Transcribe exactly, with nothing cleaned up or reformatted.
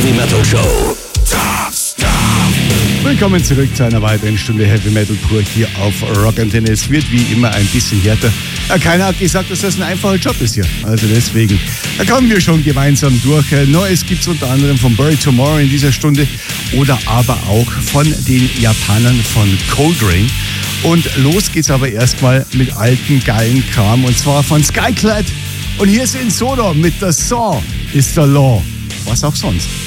Heavy Metal Show. Willkommen zurück zu einer weiteren Stunde Heavy Metal pur hier auf Rock Antenne. Es wird wie immer ein bisschen härter. Keiner hat gesagt, dass das ein einfacher Job ist hier. Also deswegen, da kommen wir schon gemeinsam durch. Neues gibt es unter anderem von Bury Tomorrow in dieser Stunde oder aber auch von den Japanern von Coldrain. Und los geht's aber erstmal mit alten, geilen Kram und zwar von Skyclad. Und hier sind Sodom mit The Saw is the Law. Was auch sonst.